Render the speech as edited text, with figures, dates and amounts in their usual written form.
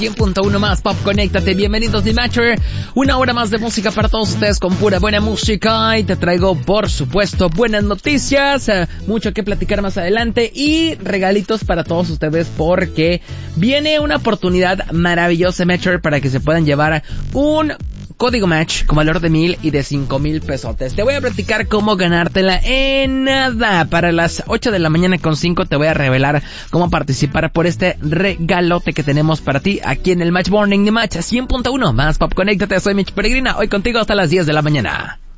100.1 más Pop, conéctate, bienvenidos de Matcher, una hora más de música para todos ustedes con pura buena música y te traigo por supuesto buenas noticias, mucho que platicar más adelante y regalitos para todos ustedes porque viene una oportunidad maravillosa Matcher para que se puedan llevar un código match con valor de 1,000 y de 5,000 pesotes. Te voy a platicar cómo ganártela en nada. Para las 8 de la mañana con 5 te voy a revelar cómo participar por este regalote que tenemos para ti aquí en el Match Morning de Match 100.1 más Pop. Conéctate, soy Mitch Peregrina, hoy contigo hasta las 10 de la mañana.